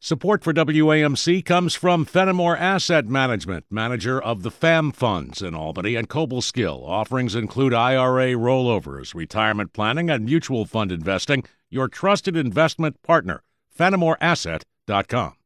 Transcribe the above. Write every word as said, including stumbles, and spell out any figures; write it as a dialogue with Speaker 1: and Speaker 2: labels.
Speaker 1: Support for W A M C comes from Fenimore Asset Management, manager of the F A M Funds in Albany and Cobleskill. Offerings include I R A rollovers, retirement planning, and mutual fund investing. Your trusted investment partner, Fenimore Asset dot com.